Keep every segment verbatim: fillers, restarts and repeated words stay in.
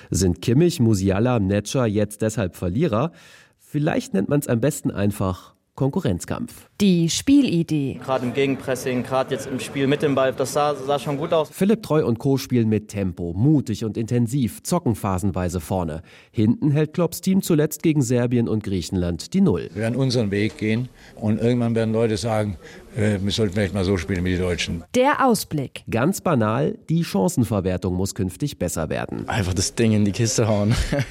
Sind Kimmich, Musiala, Netscher jetzt deshalb Verlierer? Vielleicht nennt man es am besten einfach Konkurrenzkampf. Die Spielidee. Gerade im Gegenpressing, gerade jetzt im Spiel mit dem Ball, das sah, sah schon gut aus. Philipp Treu und Co. spielen mit Tempo, mutig und intensiv, zocken phasenweise vorne. Hinten hält Klopps Team zuletzt gegen Serbien und Griechenland die Null. Wir werden unseren Weg gehen und irgendwann werden Leute sagen, äh, wir sollten vielleicht mal so spielen wie die Deutschen. Der Ausblick. Ganz banal, die Chancenverwertung muss künftig besser werden. Einfach das Ding in die Kiste hauen.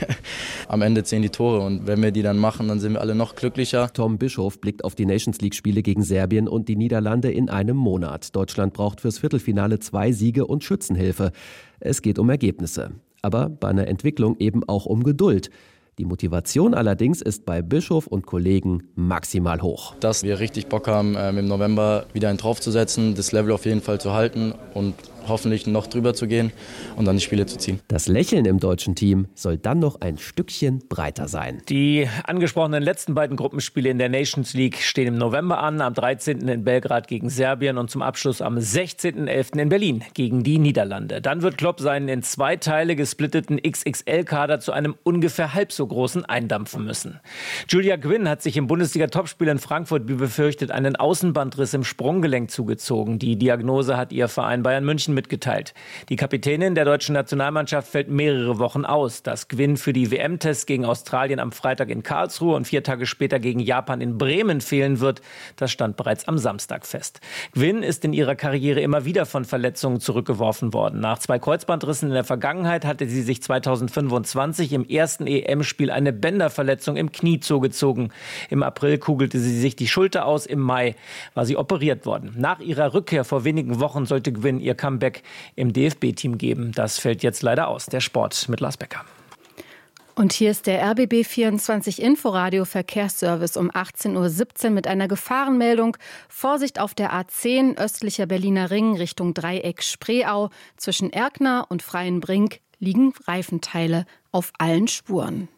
Am Ende zählen die Tore und wenn wir die dann machen, dann sind wir alle noch glücklicher. Tom Bischof blickt auf die Nations League-Spiele gegen Serbien und die Niederlande in einem Monat. Deutschland braucht fürs Viertelfinale zwei Siege und Schützenhilfe. Es geht um Ergebnisse. Aber bei einer Entwicklung eben auch um Geduld. Die Motivation allerdings ist bei Bischof und Kollegen maximal hoch. Dass wir richtig Bock haben, im November wieder einen draufzusetzen, das Level auf jeden Fall zu halten und hoffentlich noch drüber zu gehen und dann die Spiele zu ziehen. Das Lächeln im deutschen Team soll dann noch ein Stückchen breiter sein. Die angesprochenen letzten beiden Gruppenspiele in der Nations League stehen im November an, am dreizehnten in Belgrad gegen Serbien und zum Abschluss am sechzehnten elften in Berlin gegen die Niederlande. Dann wird Klopp seinen in zwei Teile gesplitteten X X L-Kader zu einem ungefähr halb so großen eindampfen müssen. Julia Gwynn hat sich im Bundesliga-Topspiel in Frankfurt wie befürchtet einen Außenbandriss im Sprunggelenk zugezogen. Die Diagnose hat ihr Verein Bayern München mitgeteilt. Die Kapitänin der deutschen Nationalmannschaft fällt mehrere Wochen aus. Dass Gwynn für die W M-Tests gegen Australien am Freitag in Karlsruhe und vier Tage später gegen Japan in Bremen fehlen wird, das stand bereits am Samstag fest. Gwynn ist in ihrer Karriere immer wieder von Verletzungen zurückgeworfen worden. Nach zwei Kreuzbandrissen in der Vergangenheit hatte sie sich zweitausendfünfundzwanzig im ersten E M-Spiel eine Bänderverletzung im Knie zugezogen. Im April kugelte sie sich die Schulter aus, im Mai war sie operiert worden. Nach ihrer Rückkehr vor wenigen Wochen sollte Gwynn ihr Comeback im D F B-Team geben. Das fällt jetzt leider aus. Der Sport mit Lars Becker. Und hier ist der R B B vierundzwanzig Inforadio Verkehrsservice um achtzehn Uhr siebzehn mit einer Gefahrenmeldung. Vorsicht auf der A zehn, östlicher Berliner Ring Richtung Dreieck Spreeau. Zwischen Erkner und Freienbrink liegen Reifenteile auf allen Spuren.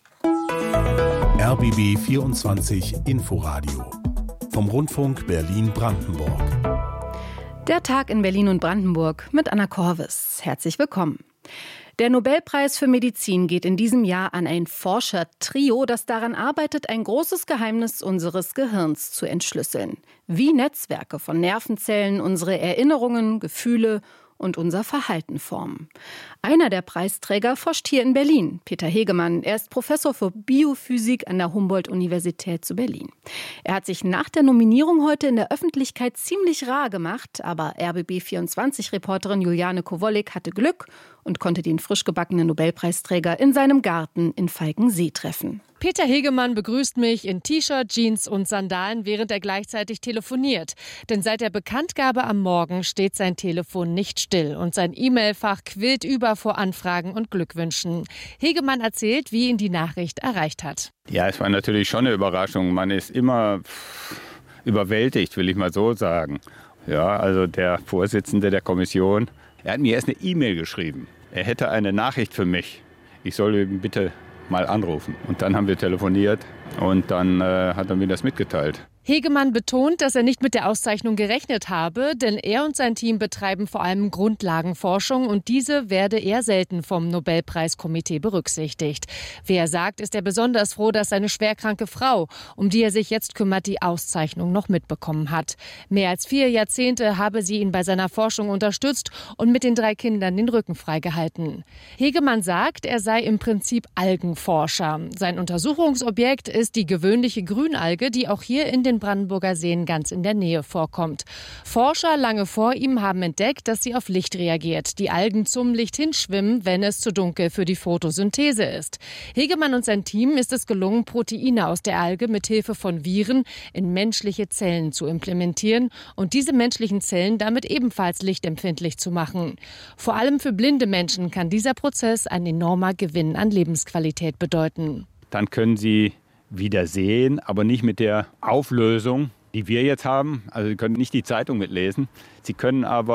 R B B vierundzwanzig Inforadio vom Rundfunk Berlin-Brandenburg. Der Tag in Berlin und Brandenburg mit Anna Korvis. Herzlich willkommen. Der Nobelpreis für Medizin geht in diesem Jahr an ein Forschertrio, das daran arbeitet, ein großes Geheimnis unseres Gehirns zu entschlüsseln. Wie Netzwerke von Nervenzellen unsere Erinnerungen, Gefühle und unser Verhalten formen. Einer der Preisträger forscht hier in Berlin, Peter Hegemann. Er ist Professor für Biophysik an der Humboldt-Universität zu Berlin. Er hat sich nach der Nominierung heute in der Öffentlichkeit ziemlich rar gemacht, aber R B B vierundzwanzig-Reporterin Juliane Kowolik hatte Glück und konnte den frisch gebackenen Nobelpreisträger in seinem Garten in Falkensee treffen. Peter Hegemann begrüßt mich in T-Shirt, Jeans und Sandalen, während er gleichzeitig telefoniert. Denn seit der Bekanntgabe am Morgen steht sein Telefon nicht still und sein E-Mail-Fach quillt über vor Anfragen und Glückwünschen. Hegemann erzählt, wie ihn die Nachricht erreicht hat. Ja, es war natürlich schon eine Überraschung. Man ist immer überwältigt, will ich mal so sagen. Ja, also der Vorsitzende der Kommission, er hat mir erst eine E-Mail geschrieben. Er hätte eine Nachricht für mich. Ich soll ihn bitte mal anrufen. Und dann haben wir telefoniert und dann äh, hat er mir das mitgeteilt. Hegemann betont, dass er nicht mit der Auszeichnung gerechnet habe, denn er und sein Team betreiben vor allem Grundlagenforschung und diese werde eher selten vom Nobelpreiskomitee berücksichtigt. Wie er sagt, ist er besonders froh, dass seine schwerkranke Frau, um die er sich jetzt kümmert, die Auszeichnung noch mitbekommen hat. Mehr als vier Jahrzehnte habe sie ihn bei seiner Forschung unterstützt und mit den drei Kindern den Rücken freigehalten. Hegemann sagt, er sei im Prinzip Algenforscher. Sein Untersuchungsobjekt ist die gewöhnliche Grünalge, die auch hier in den Brandenburger Seen ganz in der Nähe vorkommt. Forscher lange vor ihm haben entdeckt, dass sie auf Licht reagiert. Die Algen zum Licht hinschwimmen, wenn es zu dunkel für die Photosynthese ist. Hegemann und sein Team ist es gelungen, Proteine aus der Alge mit Hilfe von Viren in menschliche Zellen zu implementieren und diese menschlichen Zellen damit ebenfalls lichtempfindlich zu machen. Vor allem für blinde Menschen kann dieser Prozess ein enormer Gewinn an Lebensqualität bedeuten. Dann können sie wieder sehen, aber nicht mit der Auflösung, die wir jetzt haben. Also Sie können nicht die Zeitung mitlesen. Sie können aber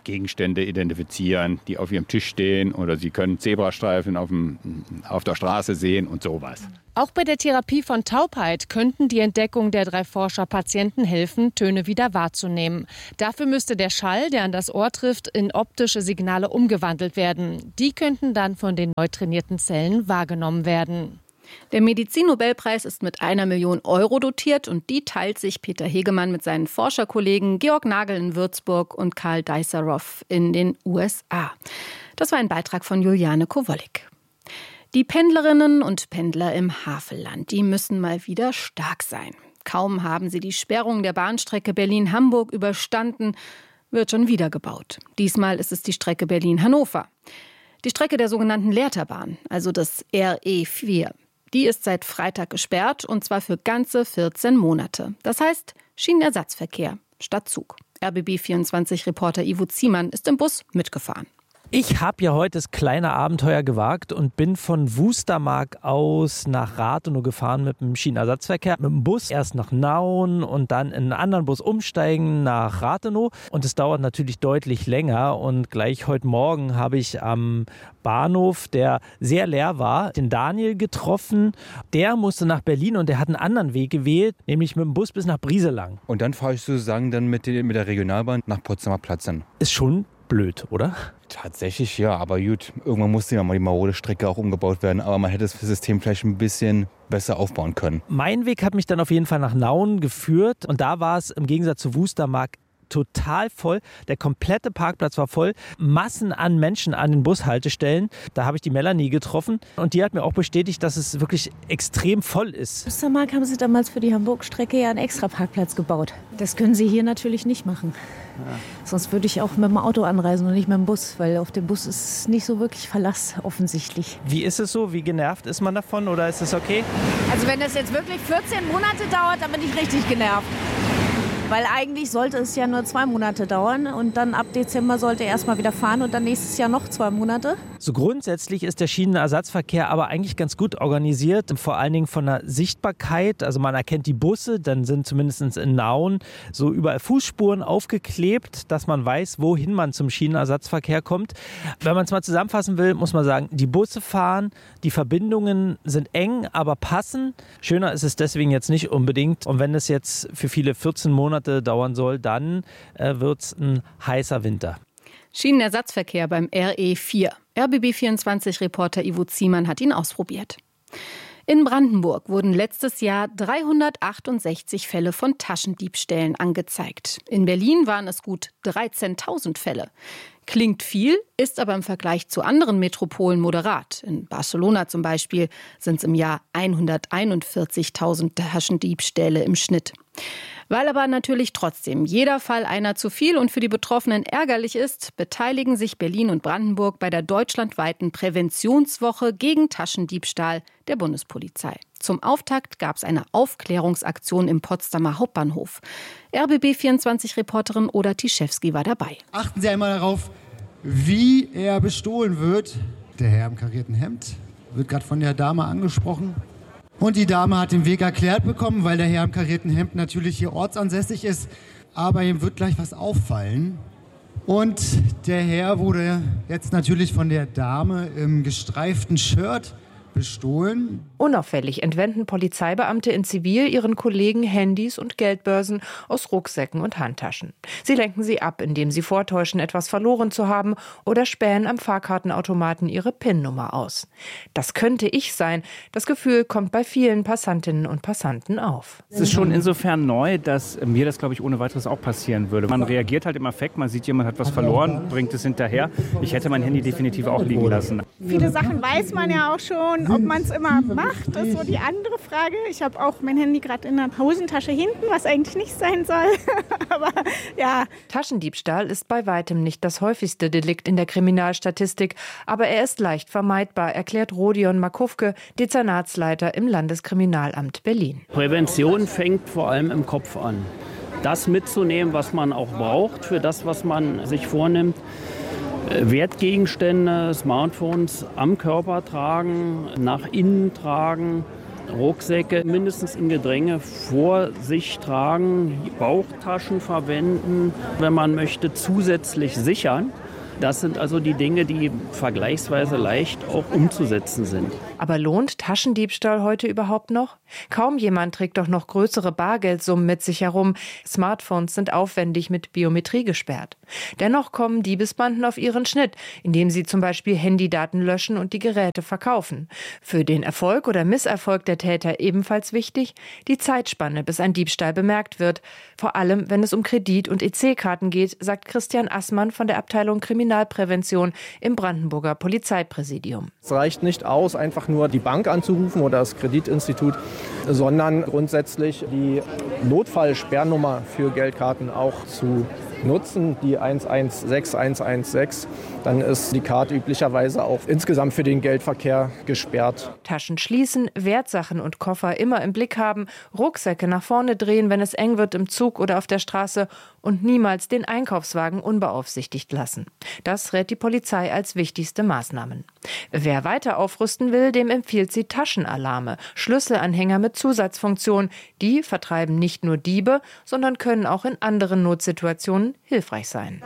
Gegenstände identifizieren, die auf ihrem Tisch stehen, oder sie können Zebrastreifen auf, dem, auf der Straße sehen und sowas. Auch bei der Therapie von Taubheit könnten die Entdeckung der drei Forscher Patienten helfen, Töne wieder wahrzunehmen. Dafür müsste der Schall, der an das Ohr trifft, in optische Signale umgewandelt werden. Die könnten dann von den neu trainierten Zellen wahrgenommen werden. Der Medizin-Nobelpreis ist mit einer Million Euro dotiert und die teilt sich Peter Hegemann mit seinen Forscherkollegen Georg Nagel in Würzburg und Karl Deiserow in den U S A. Das war ein Beitrag von Juliane Kowollik. Die Pendlerinnen und Pendler im Havelland, die müssen mal wieder stark sein. Kaum haben sie die Sperrung der Bahnstrecke Berlin-Hamburg überstanden, wird schon wieder gebaut. Diesmal ist es die Strecke Berlin-Hannover. Die Strecke der sogenannten Lehrterbahn, also das R E vier. Die ist seit Freitag gesperrt und zwar für ganze vierzehn Monate. Das heißt Schienenersatzverkehr statt Zug. R B B vierundzwanzig-Reporter Ivo Ziemann ist im Bus mitgefahren. Ich habe ja heute das kleine Abenteuer gewagt und bin von Wustermark aus nach Rathenow gefahren mit dem Schienenersatzverkehr. Mit dem Bus erst nach Nauen und dann in einen anderen Bus umsteigen nach Rathenow. Und es dauert natürlich deutlich länger. Und gleich heute Morgen habe ich am Bahnhof, der sehr leer war, den Daniel getroffen. Der musste nach Berlin und der hat einen anderen Weg gewählt, nämlich mit dem Bus bis nach Brieselang. Und dann fahre ich sozusagen dann mit, den, mit der Regionalbahn nach Potsdamer Platz dann. Ist schon blöd, oder? Tatsächlich ja, aber gut, irgendwann musste ja mal die marode Strecke auch umgebaut werden, aber man hätte das System vielleicht ein bisschen besser aufbauen können. Mein Weg hat mich dann auf jeden Fall nach Nauen geführt und da war es im Gegensatz zu Wustermark total voll. Der komplette Parkplatz war voll. Massen an Menschen an den Bushaltestellen. Da habe ich die Melanie getroffen und die hat mir auch bestätigt, dass es wirklich extrem voll ist. Wustermark haben sie damals für die Hamburg-Strecke ja einen extra Parkplatz gebaut. Das können sie hier natürlich nicht machen. Ja. Sonst würde ich auch mit dem Auto anreisen und nicht mit dem Bus, weil auf dem Bus ist nicht so wirklich Verlass offensichtlich. Wie ist es so? Wie genervt ist man davon oder ist es okay? Also wenn das jetzt wirklich vierzehn Monate dauert, dann bin ich richtig genervt. Weil eigentlich sollte es ja nur zwei Monate dauern und dann ab Dezember sollte er erst mal wieder fahren und dann nächstes Jahr noch zwei Monate. So grundsätzlich ist der Schienenersatzverkehr aber eigentlich ganz gut organisiert, vor allen Dingen von der Sichtbarkeit. Also man erkennt die Busse, dann sind zumindest in Nauen so überall Fußspuren aufgeklebt, dass man weiß, wohin man zum Schienenersatzverkehr kommt. Wenn man es mal zusammenfassen will, muss man sagen, die Busse fahren, die Verbindungen sind eng, aber passen. Schöner ist es deswegen jetzt nicht unbedingt. Und wenn es jetzt für viele vierzehn Monate dauern soll, dann äh, wird es ein heißer Winter. Schienenersatzverkehr beim R E vier. R B B vierundzwanzig-Reporter Ivo Ziemann hat ihn ausprobiert. In Brandenburg wurden letztes Jahr dreihundertachtundsechzig Fälle von Taschendiebstählen angezeigt. In Berlin waren es gut dreizehntausend Fälle. Klingt viel, ist aber im Vergleich zu anderen Metropolen moderat. In Barcelona zum Beispiel sind es im Jahr hunderteinundvierzigtausend Taschendiebstähle im Schnitt. Weil aber natürlich trotzdem jeder Fall einer zu viel und für die Betroffenen ärgerlich ist, beteiligen sich Berlin und Brandenburg bei der deutschlandweiten Präventionswoche gegen Taschendiebstahl der Bundespolizei. Zum Auftakt gab es eine Aufklärungsaktion im Potsdamer Hauptbahnhof. R B B vierundzwanzig-Reporterin Oda Tischewski war dabei. Achten Sie einmal darauf, wie er bestohlen wird. Der Herr im karierten Hemd wird gerade von der Dame angesprochen. Und die Dame hat den Weg erklärt bekommen, weil der Herr im karierten Hemd natürlich hier ortsansässig ist. Aber ihm wird gleich was auffallen. Und der Herr wurde jetzt natürlich von der Dame im gestreiften Shirt bestohlen. Unauffällig entwenden Polizeibeamte in Zivil ihren Kollegen Handys und Geldbörsen aus Rucksäcken und Handtaschen. Sie lenken sie ab, indem sie vortäuschen, etwas verloren zu haben oder spähen am Fahrkartenautomaten ihre P I N-Nummer aus. Das könnte ich sein. Das Gefühl kommt bei vielen Passantinnen und Passanten auf. Es ist schon insofern neu, dass mir das, glaube ich, ohne weiteres auch passieren würde. Man reagiert halt im Affekt, man sieht, jemand hat was verloren, bringt es hinterher. Ich hätte mein Handy definitiv auch liegen lassen. Viele Sachen weiß man ja auch schon. Ob man es immer macht, ist so die andere Frage. Ich habe auch mein Handy gerade in der Hosentasche hinten, was eigentlich nicht sein soll. Aber ja. Taschendiebstahl ist bei weitem nicht das häufigste Delikt in der Kriminalstatistik, aber er ist leicht vermeidbar, erklärt Rodion Makowke, Dezernatsleiter im Landeskriminalamt Berlin. Prävention fängt vor allem im Kopf an. Das mitzunehmen, was man auch braucht für das, was man sich vornimmt. Wertgegenstände, Smartphones am Körper tragen, nach innen tragen Rucksäcke mindestens im Gedränge vor sich tragen, Bauchtaschen verwenden, wenn man möchte, zusätzlich sichern. Das sind also die Dinge, die vergleichsweise leicht auch umzusetzen sind. Aber lohnt Taschendiebstahl heute überhaupt noch? Kaum jemand trägt doch noch größere Bargeldsummen mit sich herum. Smartphones sind aufwendig mit Biometrie gesperrt. Dennoch kommen Diebesbanden auf ihren Schnitt, indem sie zum Beispiel Handydaten löschen und die Geräte verkaufen. Für den Erfolg oder Misserfolg der Täter ebenfalls wichtig, die Zeitspanne, bis ein Diebstahl bemerkt wird. Vor allem, wenn es um Kredit- und E C-Karten geht, sagt Christian Assmann von der Abteilung Kriminalprävention im Brandenburger Polizeipräsidium. Es reicht nicht aus, einfach nur die Bank anzurufen oder das Kreditinstitut, sondern grundsätzlich die Notfallsperrnummer für Geldkarten auch zu nutzen, die eins eins sechs eins eins sechs. Dann ist die Karte üblicherweise auch insgesamt für den Geldverkehr gesperrt. Taschen schließen, Wertsachen und Koffer immer im Blick haben, Rucksäcke nach vorne drehen, wenn es eng wird im Zug oder auf der Straße und niemals den Einkaufswagen unbeaufsichtigt lassen. Das rät die Polizei als wichtigste Maßnahmen. Wer weiter aufrüsten will, dem empfiehlt sie Taschenalarme, Schlüsselanhänger mit Zusatzfunktion. Die vertreiben nicht nur Diebe, sondern können auch in anderen Notsituationen hilfreich sein.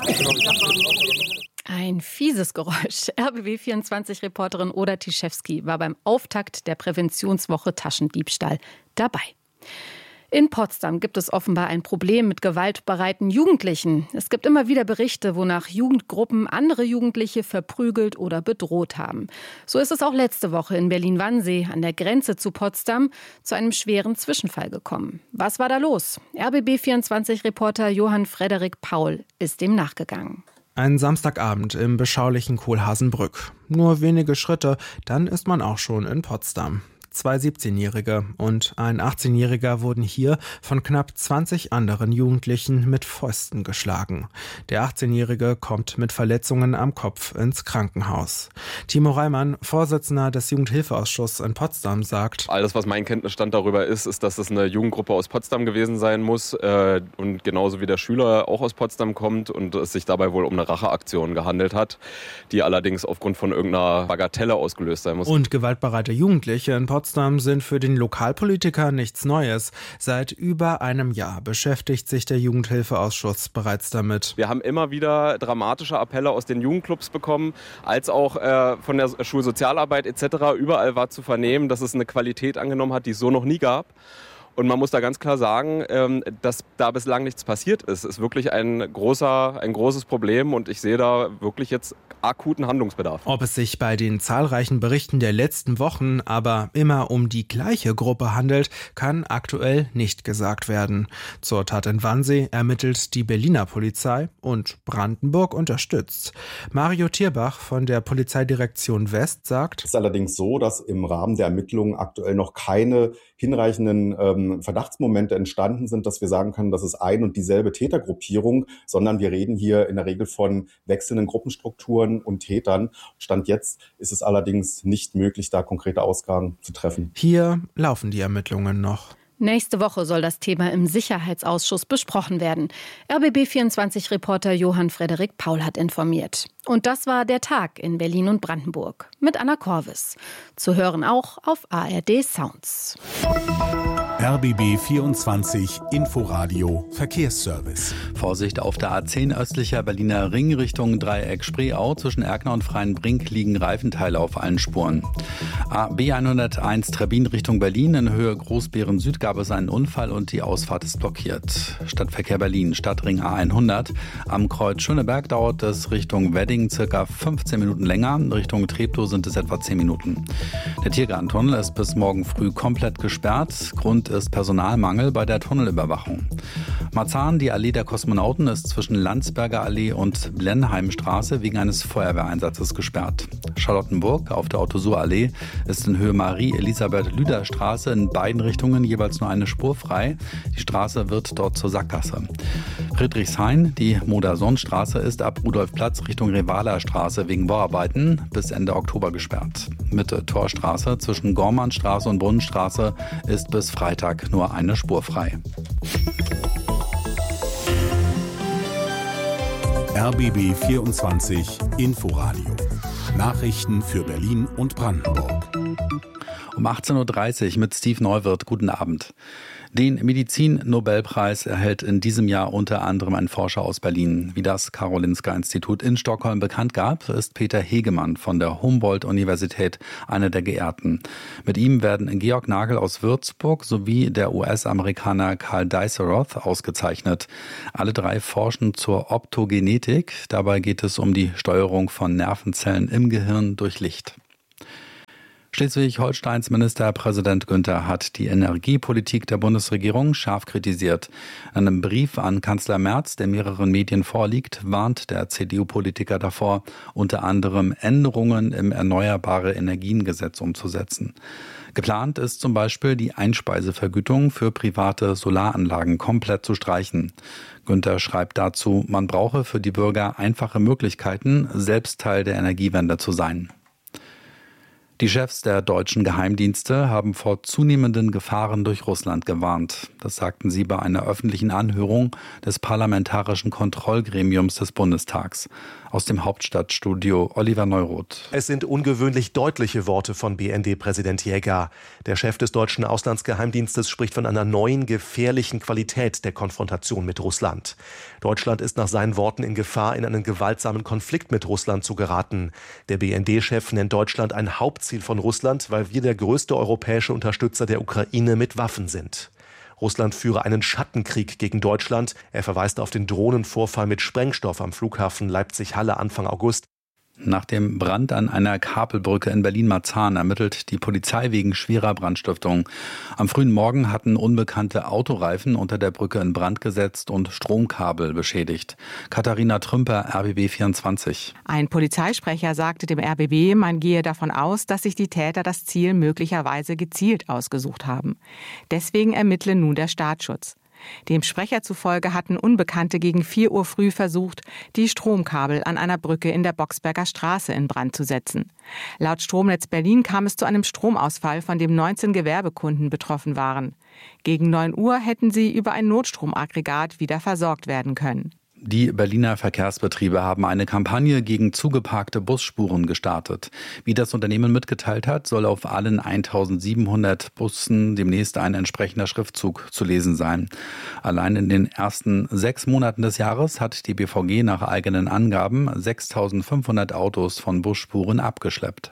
Ein fieses Geräusch. R B B vierundzwanzig-Reporterin Oda Tischewski war beim Auftakt der Präventionswoche Taschendiebstahl dabei. In Potsdam gibt es offenbar ein Problem mit gewaltbereiten Jugendlichen. Es gibt immer wieder Berichte, wonach Jugendgruppen andere Jugendliche verprügelt oder bedroht haben. So ist es auch letzte Woche in Berlin-Wannsee an der Grenze zu Potsdam zu einem schweren Zwischenfall gekommen. Was war da los? R B B vierundzwanzig-Reporter Johann Frederik Paul ist dem nachgegangen. Ein Samstagabend im beschaulichen Kohlhaasenbrück. Nur wenige Schritte, dann ist man auch schon in Potsdam. Zwei siebzehnjährige und ein achtzehnjähriger wurden hier von knapp zwanzig anderen Jugendlichen mit Fäusten geschlagen. Der achtzehnjährige kommt mit Verletzungen am Kopf ins Krankenhaus. Timo Reimann, Vorsitzender des Jugendhilfeausschusses in Potsdam, sagt: Alles, was mein Kenntnisstand darüber ist, ist, dass es eine Jugendgruppe aus Potsdam gewesen sein muss äh, und genauso wie der Schüler auch aus Potsdam kommt und es sich dabei wohl um eine Racheaktion gehandelt hat, die allerdings aufgrund von irgendeiner Bagatelle ausgelöst sein muss. Und gewaltbereite Jugendliche in Potsdam Potsdam sind für den Lokalpolitiker nichts Neues. Seit über einem Jahr beschäftigt sich der Jugendhilfeausschuss bereits damit. Wir haben immer wieder dramatische Appelle aus den Jugendclubs bekommen, als auch äh, von der Schulsozialarbeit et cetera. Überall war zu vernehmen, dass es eine Qualität angenommen hat, die es so noch nie gab. Und man muss da ganz klar sagen, dass da bislang nichts passiert ist. Es ist wirklich ein großer, ein großes Problem und ich sehe da wirklich jetzt akuten Handlungsbedarf. Ob es sich bei den zahlreichen Berichten der letzten Wochen aber immer um die gleiche Gruppe handelt, kann aktuell nicht gesagt werden. Zur Tat in Wannsee ermittelt die Berliner Polizei und Brandenburg unterstützt. Mario Tierbach von der Polizeidirektion West sagt: Es ist allerdings so, dass im Rahmen der Ermittlungen aktuell noch keine hinreichenden ähm, Verdachtsmomente entstanden sind, dass wir sagen können, das ist ein und dieselbe Tätergruppierung, sondern wir reden hier in der Regel von wechselnden Gruppenstrukturen und Tätern. Stand jetzt ist es allerdings nicht möglich, da konkrete Aussagen zu treffen. Hier laufen die Ermittlungen noch. Nächste Woche soll das Thema im Sicherheitsausschuss besprochen werden. R B B vierundzwanzig-Reporter Johann Frederik Paul hat informiert. Und das war der Tag in Berlin und Brandenburg mit Anna Korvis. Zu hören auch auf A R D Sounds. R B B vierundzwanzig Inforadio Verkehrsservice. Vorsicht auf der A zehn östlicher Berliner Ring Richtung Dreieck Spreeau. Zwischen Erkner und Freienbrink liegen Reifenteile auf allen Spuren. B hunderteins Trebbin Richtung Berlin. In Höhe Großbeeren Süd gab es einen Unfall und die Ausfahrt ist blockiert. Stadtverkehr Berlin, Stadtring A hundert. Am Kreuz Schöneberg dauert es Richtung Wedding circa fünfzehn Minuten länger. Richtung Treptow sind es etwa zehn Minuten. Der Tiergartentunnel ist bis morgen früh komplett gesperrt. Grund ist Personalmangel bei der Tunnelüberwachung. Marzahn, die Allee der Kosmonauten, ist zwischen Landsberger Allee und Blenheimstraße wegen eines Feuerwehreinsatzes gesperrt. Charlottenburg auf der Otto-Suhr-Allee ist in Höhe Marie-Elisabeth-Lüder-Straße in beiden Richtungen jeweils nur eine Spur frei. Die Straße wird dort zur Sackgasse. Friedrichshain, die Modersohnstraße, ist ab Rudolfplatz Richtung Revaler Straße wegen Bauarbeiten bis Ende Oktober gesperrt. Mitte Torstraße zwischen Gormannstraße und Brunnenstraße ist bis Freitag nur eine Spur frei. R B B vierundzwanzig Inforadio. Nachrichten für Berlin und Brandenburg. Um achtzehn Uhr dreißig mit Steve Neuwirth. Guten Abend. Den Medizin-Nobelpreis erhält in diesem Jahr unter anderem ein Forscher aus Berlin. Wie das Karolinska-Institut in Stockholm bekannt gab, ist Peter Hegemann von der Humboldt-Universität einer der Geehrten. Mit ihm werden Georg Nagel aus Würzburg sowie der U S-Amerikaner Karl Diceroth ausgezeichnet. Alle drei forschen zur Optogenetik. Dabei geht es um die Steuerung von Nervenzellen im Gehirn durch Licht. Schleswig-Holsteins Ministerpräsident Günther hat die Energiepolitik der Bundesregierung scharf kritisiert. In einem Brief an Kanzler Merz, der mehreren Medien vorliegt, warnt der C D U-Politiker davor, unter anderem Änderungen im Erneuerbare Energien-Gesetz umzusetzen. Geplant ist zum Beispiel, die Einspeisevergütung für private Solaranlagen komplett zu streichen. Günther schreibt dazu, man brauche für die Bürger einfache Möglichkeiten, selbst Teil der Energiewende zu sein. Die Chefs der deutschen Geheimdienste haben vor zunehmenden Gefahren durch Russland gewarnt. Das sagten sie bei einer öffentlichen Anhörung des Parlamentarischen Kontrollgremiums des Bundestags. Aus dem Hauptstadtstudio Oliver Neuroth. Es sind ungewöhnlich deutliche Worte von B N D-Präsident Jäger. Der Chef des deutschen Auslandsgeheimdienstes spricht von einer neuen, gefährlichen Qualität der Konfrontation mit Russland. Deutschland ist nach seinen Worten in Gefahr, in einen gewaltsamen Konflikt mit Russland zu geraten. Der B N D-Chef nennt Deutschland ein Hauptziel von Russland, weil wir der größte europäische Unterstützer der Ukraine mit Waffen sind. Russland führe einen Schattenkrieg gegen Deutschland. Er verweist auf den Drohnenvorfall mit Sprengstoff am Flughafen Leipzig-Halle Anfang August. Nach dem Brand an einer Kabelbrücke in Berlin-Marzahn ermittelt die Polizei wegen schwerer Brandstiftung. Am frühen Morgen hatten unbekannte Autoreifen unter der Brücke in Brand gesetzt und Stromkabel beschädigt. Katharina Trümper, R B B vierundzwanzig. Ein Polizeisprecher sagte dem R B B, man gehe davon aus, dass sich die Täter das Ziel möglicherweise gezielt ausgesucht haben. Deswegen ermittle nun der Staatsschutz. Dem Sprecher zufolge hatten Unbekannte gegen vier Uhr früh versucht, die Stromkabel an einer Brücke in der Boxberger Straße in Brand zu setzen. Laut Stromnetz Berlin kam es zu einem Stromausfall, von dem neunzehn Gewerbekunden betroffen waren. Gegen neun Uhr hätten sie über ein Notstromaggregat wieder versorgt werden können. Die Berliner Verkehrsbetriebe haben eine Kampagne gegen zugeparkte Busspuren gestartet. Wie das Unternehmen mitgeteilt hat, soll auf allen eintausendsiebenhundert Bussen demnächst ein entsprechender Schriftzug zu lesen sein. Allein in den ersten sechs Monaten des Jahres hat die B V G nach eigenen Angaben sechstausendfünfhundert Autos von Busspuren abgeschleppt.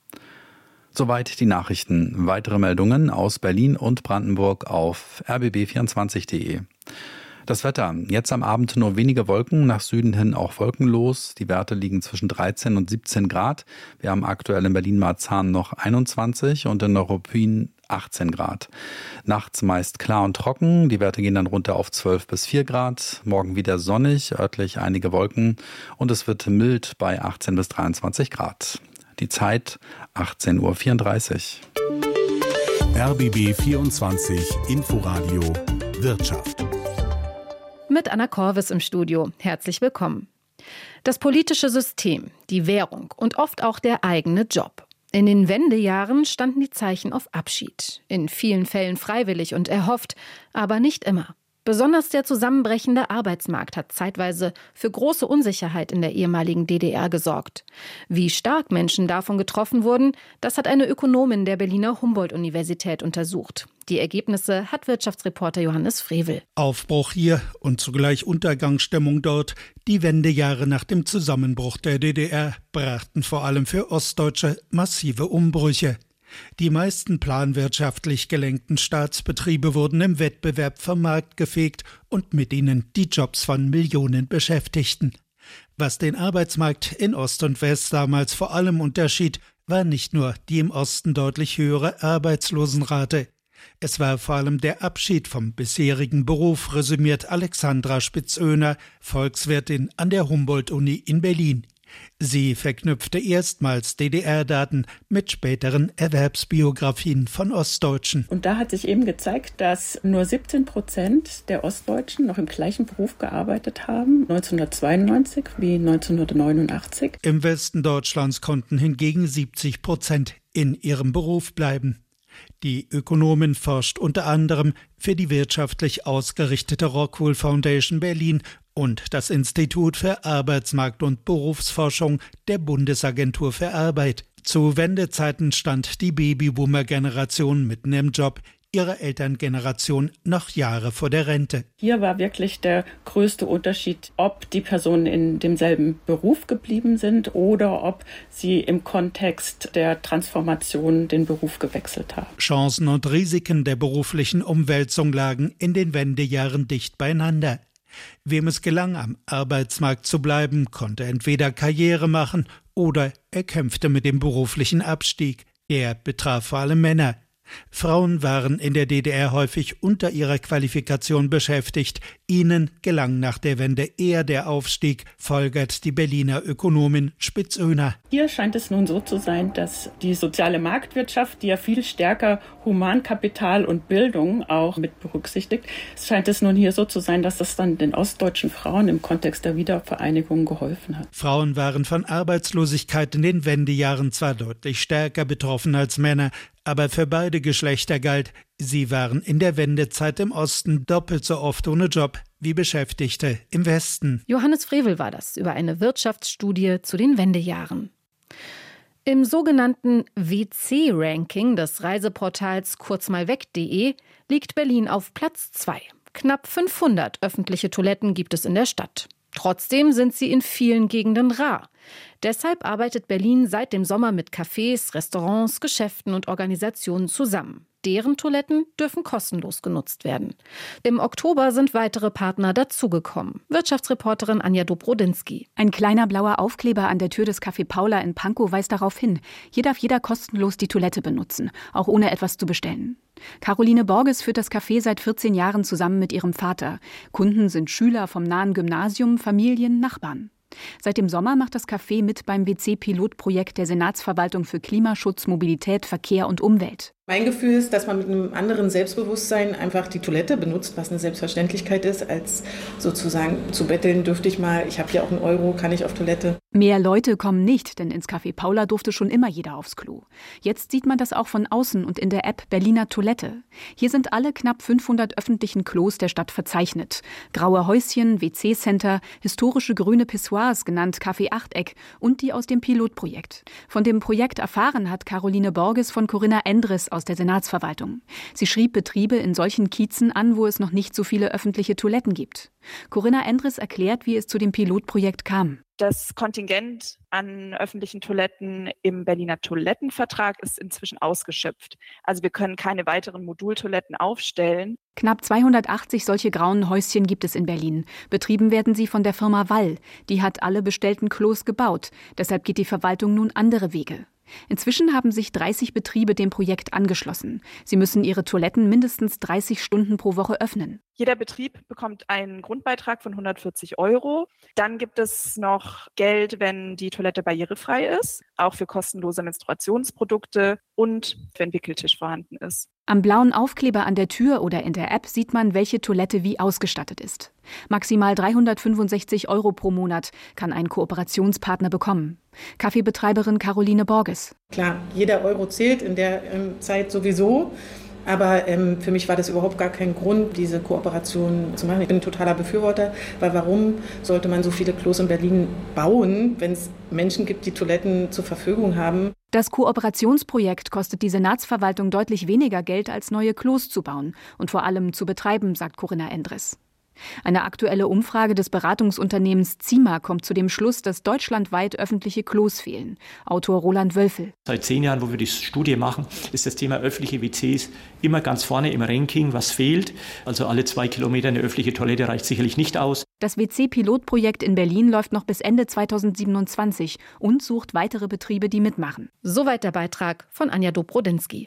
Soweit die Nachrichten. Weitere Meldungen aus Berlin und Brandenburg auf r b b vierundzwanzig punkt de. Das Wetter. Jetzt am Abend nur wenige Wolken, nach Süden hin auch wolkenlos. Die Werte liegen zwischen dreizehn und siebzehn Grad. Wir haben aktuell in Berlin-Marzahn noch einundzwanzig und in Neuruppin achtzehn Grad. Nachts meist klar und trocken. Die Werte gehen dann runter auf zwölf bis vier Grad. Morgen wieder sonnig, örtlich einige Wolken. Und es wird mild bei achtzehn bis dreiundzwanzig Grad. Die Zeit achtzehn Uhr vierunddreißig. R B B vierundzwanzig Inforadio Wirtschaft. Mit Anna Korvis im Studio. Herzlich willkommen. Das politische System, die Währung und oft auch der eigene Job. In den Wendejahren standen die Zeichen auf Abschied. In vielen Fällen freiwillig und erhofft, aber nicht immer. Besonders der zusammenbrechende Arbeitsmarkt hat zeitweise für große Unsicherheit in der ehemaligen D D R gesorgt. Wie stark Menschen davon getroffen wurden, das hat eine Ökonomin der Berliner Humboldt-Universität untersucht. Die Ergebnisse hat Wirtschaftsreporter Johannes Frevel. Aufbruch hier und zugleich Untergangsstimmung dort. Die Wendejahre nach dem Zusammenbruch der D D R brachten vor allem für Ostdeutsche massive Umbrüche. Die meisten planwirtschaftlich gelenkten Staatsbetriebe wurden im Wettbewerb vom Markt gefegt und mit ihnen die Jobs von Millionen Beschäftigten. Was den Arbeitsmarkt in Ost und West damals vor allem unterschied, war nicht nur die im Osten deutlich höhere Arbeitslosenrate. Es war vor allem der Abschied vom bisherigen Beruf, resümiert Alexandra Spitzöner, Volkswirtin an der Humboldt-Uni in Berlin. Sie verknüpfte erstmals D D R-Daten mit späteren Erwerbsbiografien von Ostdeutschen. Und da hat sich eben gezeigt, dass nur siebzehn Prozent der Ostdeutschen noch im gleichen Beruf gearbeitet haben, neunzehnhundertzweiundneunzig wie neunzehnhundertneunundachtzig. Im Westen Deutschlands konnten hingegen siebzig Prozent in ihrem Beruf bleiben. Die Ökonomin forscht unter anderem für die wirtschaftlich ausgerichtete Rockwool Foundation Berlin und das Institut für Arbeitsmarkt- und Berufsforschung der Bundesagentur für Arbeit. Zu Wendezeiten stand die Babyboomer-Generation mitten im Job, ihre Elterngeneration noch Jahre vor der Rente. Hier war wirklich der größte Unterschied, ob die Personen in demselben Beruf geblieben sind oder ob sie im Kontext der Transformation den Beruf gewechselt haben. Chancen und Risiken der beruflichen Umwälzung lagen in den Wendejahren dicht beieinander. Wem es gelang, am Arbeitsmarkt zu bleiben, konnte entweder Karriere machen oder er kämpfte mit dem beruflichen Abstieg. Er betraf vor allem Männer. Frauen waren in der D D R häufig unter ihrer Qualifikation beschäftigt. Ihnen gelang nach der Wende eher der Aufstieg, folgert die Berliner Ökonomin Spitz-Oehner. Hier scheint es nun so zu sein, dass die soziale Marktwirtschaft, die ja viel stärker Humankapital und Bildung auch mit berücksichtigt, es scheint es nun hier so zu sein, dass das dann den ostdeutschen Frauen im Kontext der Wiedervereinigung geholfen hat. Frauen waren von Arbeitslosigkeit in den Wendejahren zwar deutlich stärker betroffen als Männer, aber für beide Geschlechter galt, sie waren in der Wendezeit im Osten doppelt so oft ohne Job wie Beschäftigte im Westen. Johannes Frevel war das über eine Wirtschaftsstudie zu den Wendejahren. Im sogenannten W C-Ranking des Reiseportals kurzmalweg punkt de liegt Berlin auf Platz zwei. Knapp fünfhundert öffentliche Toiletten gibt es in der Stadt. Trotzdem sind sie in vielen Gegenden rar. Deshalb arbeitet Berlin seit dem Sommer mit Cafés, Restaurants, Geschäften und Organisationen zusammen. Deren Toiletten dürfen kostenlos genutzt werden. Im Oktober sind weitere Partner dazugekommen. Wirtschaftsreporterin Anja Dobrodinsky. Ein kleiner blauer Aufkleber an der Tür des Café Paula in Pankow weist darauf hin. Hier darf jeder kostenlos die Toilette benutzen, auch ohne etwas zu bestellen. Caroline Borges führt das Café seit vierzehn Jahren zusammen mit ihrem Vater. Kunden sind Schüler vom nahen Gymnasium, Familien, Nachbarn. Seit dem Sommer macht das Café mit beim W C-Pilotprojekt der Senatsverwaltung für Klimaschutz, Mobilität, Verkehr und Umwelt. Mein Gefühl ist, dass man mit einem anderen Selbstbewusstsein einfach die Toilette benutzt, was eine Selbstverständlichkeit ist, als sozusagen zu betteln, dürfte ich mal, ich habe hier auch einen Euro, kann ich auf Toilette. Mehr Leute kommen nicht, denn ins Café Paula durfte schon immer jeder aufs Klo. Jetzt sieht man das auch von außen und in der App Berliner Toilette. Hier sind alle knapp fünfhundert öffentlichen Klos der Stadt verzeichnet. Graue Häuschen, W C-Center, historische grüne Pissoirs, genannt Café Achteck und die aus dem Pilotprojekt. Von dem Projekt erfahren hat Caroline Borges von Corinna Endres aus der Senatsverwaltung. Sie schrieb Betriebe in solchen Kiezen an, wo es noch nicht so viele öffentliche Toiletten gibt. Corinna Endres erklärt, wie es zu dem Pilotprojekt kam. Das Kontingent an öffentlichen Toiletten im Berliner Toilettenvertrag ist inzwischen ausgeschöpft. Also wir können keine weiteren Modultoiletten aufstellen. Knapp zweihundertachtzig solche grauen Häuschen gibt es in Berlin. Betrieben werden sie von der Firma Wall. Die hat alle bestellten Klos gebaut. Deshalb geht die Verwaltung nun andere Wege. Inzwischen haben sich dreißig Betriebe dem Projekt angeschlossen. Sie müssen ihre Toiletten mindestens dreißig Stunden pro Woche öffnen. Jeder Betrieb bekommt einen Grundbeitrag von hundertvierzig Euro. Dann gibt es noch Geld, wenn die Toilette barrierefrei ist, auch für kostenlose Menstruationsprodukte und wenn Wickeltisch vorhanden ist. Am blauen Aufkleber an der Tür oder in der App sieht man, welche Toilette wie ausgestattet ist. Maximal dreihundertfünfundsechzig Euro pro Monat kann ein Kooperationspartner bekommen. Kaffeebetreiberin Caroline Borges. Klar, jeder Euro zählt in der ähm, Zeit sowieso. Aber ähm, für mich war das überhaupt gar kein Grund, diese Kooperation zu machen. Ich bin ein totaler Befürworter, weil warum sollte man so viele Klos in Berlin bauen, wenn es Menschen gibt, die Toiletten zur Verfügung haben? Das Kooperationsprojekt kostet die Senatsverwaltung deutlich weniger Geld, als neue Klos zu bauen und vor allem zu betreiben, sagt Corinna Endres. Eine aktuelle Umfrage des Beratungsunternehmens Zima kommt zu dem Schluss, dass deutschlandweit öffentliche Klos fehlen. Autor Roland Wölfel. Seit zehn Jahren, wo wir die Studie machen, ist das Thema öffentliche W Cs immer ganz vorne im Ranking, was fehlt. Also alle zwei Kilometer eine öffentliche Toilette reicht sicherlich nicht aus. Das W C-Pilotprojekt in Berlin läuft noch bis Ende zweitausendsiebenundzwanzig und sucht weitere Betriebe, die mitmachen. Soweit der Beitrag von Anja Dobrodinsky.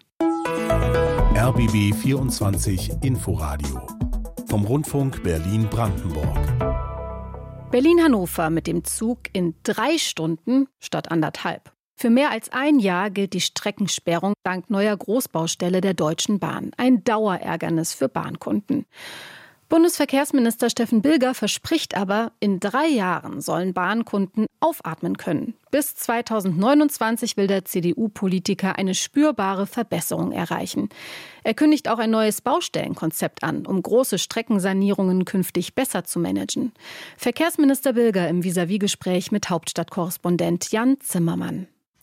R B B vierundzwanzig Inforadio vom Rundfunk Berlin-Brandenburg. Berlin-Hannover mit dem Zug in drei Stunden statt anderthalb. Für mehr als ein Jahr gilt die Streckensperrung dank neuer Großbaustelle der Deutschen Bahn. Ein Dauerärgernis für Bahnkunden. Bundesverkehrsminister Steffen Bilger verspricht aber, in drei Jahren sollen Bahnkunden aufatmen können. Bis zweitausendneunundzwanzig will der C D U-Politiker eine spürbare Verbesserung erreichen. Er kündigt auch ein neues Baustellenkonzept an, um große Streckensanierungen künftig besser zu managen. Verkehrsminister Bilger im Vis-à-vis-Gespräch mit Hauptstadtkorrespondent Jan Zimmermann.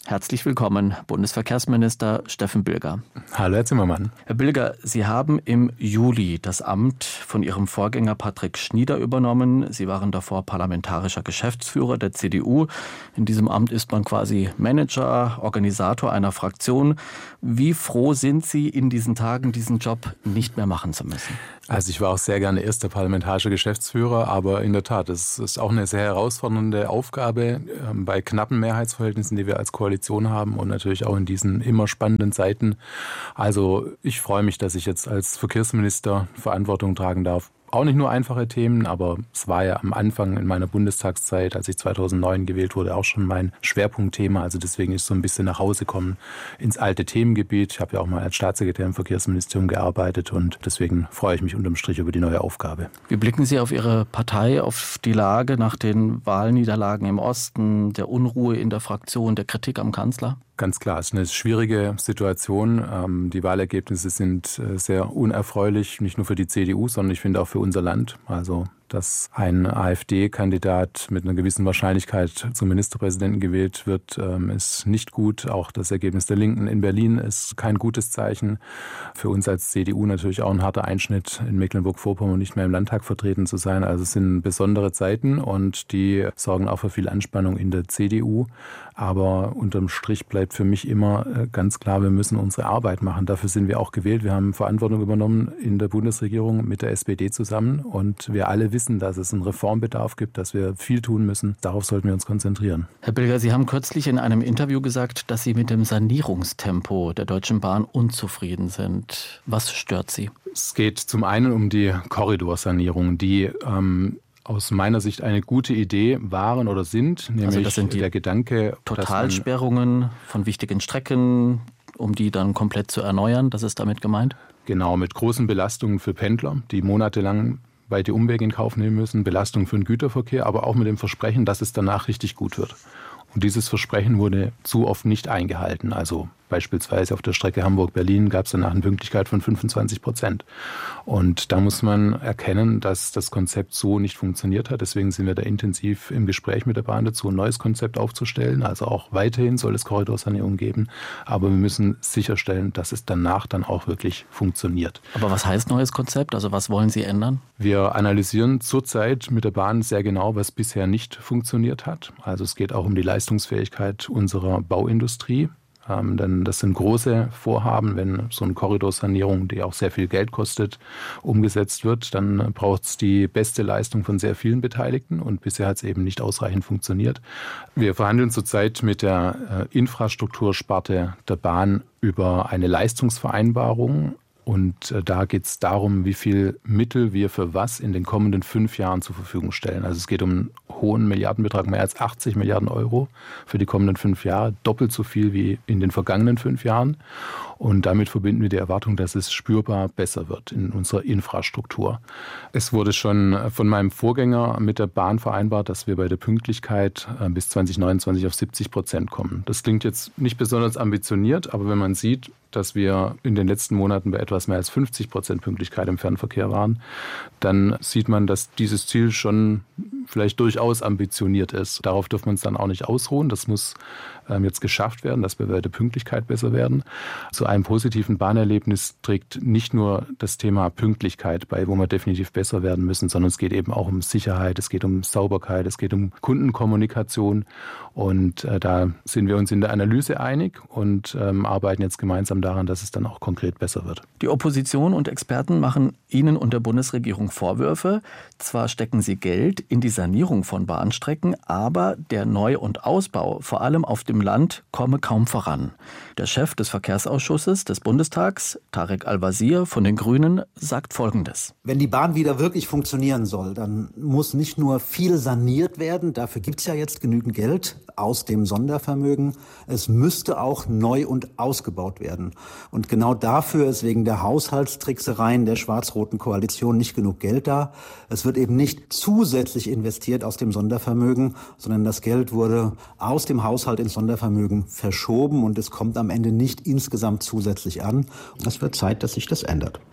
Herzlich willkommen, Bundesverkehrsminister Steffen Bilger. Hallo, Herr Zimmermann. Herr Bilger, Sie haben im Juli das Amt von Ihrem Vorgänger Patrick Schnieder übernommen. Sie waren davor parlamentarischer Geschäftsführer der C D U. In diesem Amt ist man quasi Manager, Organisator einer Fraktion. Wie froh sind Sie in diesen Tagen, diesen Job nicht mehr machen zu müssen? Also ich war auch sehr gerne erster parlamentarischer Geschäftsführer, aber in der Tat, es ist auch eine sehr herausfordernde Aufgabe bei knappen Mehrheitsverhältnissen, die wir als Koalition haben und natürlich auch in diesen immer spannenden Zeiten. Also ich freue mich, dass ich jetzt als Verkehrsminister Verantwortung tragen darf. Auch nicht nur einfache Themen, aber es war ja am Anfang in meiner Bundestagszeit, als ich zweitausendneun gewählt wurde, auch schon mein Schwerpunktthema. Also deswegen ist so ein bisschen nach Hause kommen ins alte Themengebiet. Ich habe ja auch mal als Staatssekretär im Verkehrsministerium gearbeitet und deswegen freue ich mich unterm Strich über die neue Aufgabe. Wie blicken Sie auf Ihre Partei, auf die Lage nach den Wahlniederlagen im Osten, der Unruhe in der Fraktion, der Kritik am Kanzler? Ganz klar, es ist eine schwierige Situation. Die Wahlergebnisse sind sehr unerfreulich, nicht nur für die C D U, sondern ich finde auch für unser Land. Also, dass ein AfD-Kandidat mit einer gewissen Wahrscheinlichkeit zum Ministerpräsidenten gewählt wird, ist nicht gut. Auch das Ergebnis der Linken in Berlin ist kein gutes Zeichen. Für uns als C D U natürlich auch ein harter Einschnitt, in Mecklenburg-Vorpommern nicht mehr im Landtag vertreten zu sein. Also es sind besondere Zeiten und die sorgen auch für viel Anspannung in der C D U. Aber unterm Strich bleibt für mich immer ganz klar, wir müssen unsere Arbeit machen. Dafür sind wir auch gewählt. Wir haben Verantwortung übernommen in der Bundesregierung mit der S P D zusammen. Und wir alle wissen, dass es einen Reformbedarf gibt, dass wir viel tun müssen. Darauf sollten wir uns konzentrieren. Herr Bilger, Sie haben kürzlich in einem Interview gesagt, dass Sie mit dem Sanierungstempo der Deutschen Bahn unzufrieden sind. Was stört Sie? Es geht zum einen um die Korridorsanierung, die ähm, aus meiner Sicht eine gute Idee waren oder sind, nämlich also das sind die der Gedanke, Totalsperrungen von wichtigen Strecken, um die dann komplett zu erneuern, das ist damit gemeint? Genau, mit großen Belastungen für Pendler, die monatelang weite Umwege in Kauf nehmen müssen, Belastungen für den Güterverkehr, aber auch mit dem Versprechen, dass es danach richtig gut wird. Und dieses Versprechen wurde zu oft nicht eingehalten. Also beispielsweise auf der Strecke Hamburg-Berlin gab es danach eine Pünktlichkeit von fünfundzwanzig Prozent. Und da muss man erkennen, dass das Konzept so nicht funktioniert hat. Deswegen sind wir da intensiv im Gespräch mit der Bahn dazu, ein neues Konzept aufzustellen. Also auch weiterhin soll es Korridorsanierung geben. Aber wir müssen sicherstellen, dass es danach dann auch wirklich funktioniert. Aber was heißt neues Konzept? Also was wollen Sie ändern? Wir analysieren zurzeit mit der Bahn sehr genau, was bisher nicht funktioniert hat. Also es geht auch um die Leistungsfähigkeit unserer Bauindustrie. Ähm, denn das sind große Vorhaben. Wenn so eine Korridorsanierung, die auch sehr viel Geld kostet, umgesetzt wird, dann braucht es die beste Leistung von sehr vielen Beteiligten. Und bisher hat es eben nicht ausreichend funktioniert. Wir verhandeln zurzeit mit der äh, Infrastruktursparte der Bahn über eine Leistungsvereinbarung. Und äh, da geht es darum, wie viel Mittel wir für was in den kommenden fünf Jahren zur Verfügung stellen. Also es geht um einen hohen Milliardenbetrag, mehr als achtzig Milliarden Euro für die kommenden fünf Jahre, doppelt so viel wie in den vergangenen fünf Jahren. Und damit verbinden wir die Erwartung, dass es spürbar besser wird in unserer Infrastruktur. Es wurde schon von meinem Vorgänger mit der Bahn vereinbart, dass wir bei der Pünktlichkeit bis zwanzig neunundzwanzig auf siebzig Prozent kommen. Das klingt jetzt nicht besonders ambitioniert, aber wenn man sieht, dass wir in den letzten Monaten bei etwas mehr als fünfzig Prozent Pünktlichkeit im Fernverkehr waren, dann sieht man, dass dieses Ziel schon vielleicht durchaus ambitioniert ist. Darauf dürfen wir uns dann auch nicht ausruhen. Das muss ähm, jetzt geschafft werden, dass wir bei der Pünktlichkeit besser werden. Zu einem positiven Bahnerlebnis trägt nicht nur das Thema Pünktlichkeit bei, wo wir definitiv besser werden müssen, sondern es geht eben auch um Sicherheit, es geht um Sauberkeit, es geht um Kundenkommunikation. Und äh, da sind wir uns in der Analyse einig und ähm, arbeiten jetzt gemeinsam daran, dass es dann auch konkret besser wird. Die Opposition und Experten machen Ihnen und der Bundesregierung Vorwürfe. Zwar stecken sie Geld in die Sanierung von Bahnstrecken, aber der Neu- und Ausbau, vor allem auf dem Land, komme kaum voran. Der Chef des Verkehrsausschusses des Bundestags, Tarek Al-Wazir von den Grünen, sagt Folgendes. Wenn die Bahn wieder wirklich funktionieren soll, dann muss nicht nur viel saniert werden, dafür gibt es ja jetzt genügend Geld aus dem Sondervermögen. Es müsste auch neu und ausgebaut werden. Und genau dafür ist wegen der Haushaltstricksereien der schwarz-roten Koalition nicht genug Geld da. Es wird eben nicht zusätzlich investiert aus dem Sondervermögen, sondern das Geld wurde aus dem Haushalt ins Sondervermögen verschoben und es kommt am Ende nicht insgesamt zusätzlich an. Es wird Zeit, dass sich das ändert.